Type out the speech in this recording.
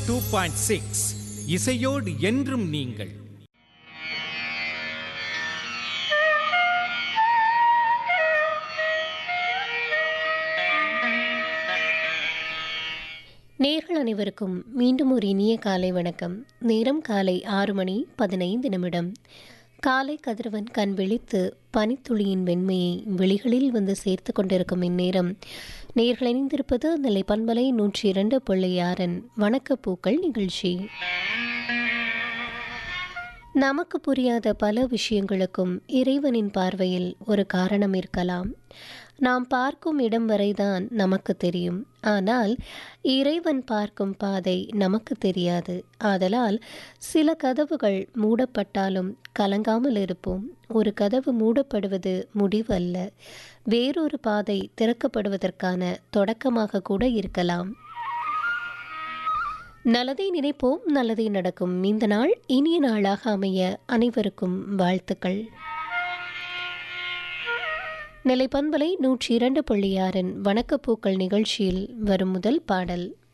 102.6 இசையோடு என்றும் நீங்கள். நேர்கள் அனைவருக்கும் மீண்டும் ஒரு இனிய காலை வணக்கம். நேரம் காலை 6:15. காலை கதிரவன் கண் விழித்து பனித்துளியின் வெண்மையை விழிகளில் வந்து சேர்த்து கொண்டிருக்கும் இந்நேரம் நேர்கள் இணைந்திருப்பது நெல்லை பண்பலை 102.6 வணக்க பூக்கள் நிகழ்ச்சி. நமக்கு புரியாத பல விஷயங்களுக்கும் இறைவனின் பார்வையில் ஒரு காரணம் இருக்கலாம். நாம் பார்க்கும் இடம் வரைதான் நமக்கு தெரியும். ஆனால் இறைவன் பார்க்கும் பாதை நமக்கு தெரியாது. ஆதலால் சில கதவுகள் மூடப்பட்டாலும் கலங்காமல் இருப்போம். ஒரு கதவு மூடப்படுவது முடிவு அல்ல, வேறொரு பாதை திறக்கப்படுவதற்கான தொடக்கமாக கூட இருக்கலாம். நல்லதை நினைப்போம், நல்லதை நடக்கும். இந்த நாள் இனிய நாளாக அமைய அனைவருக்கும் வாழ்த்துக்கள். நெல்லை பண்பலை 102.6 வணக்கப்பூக்கள் நிகழ்ச்சியில் வரும் முதல் பாடல்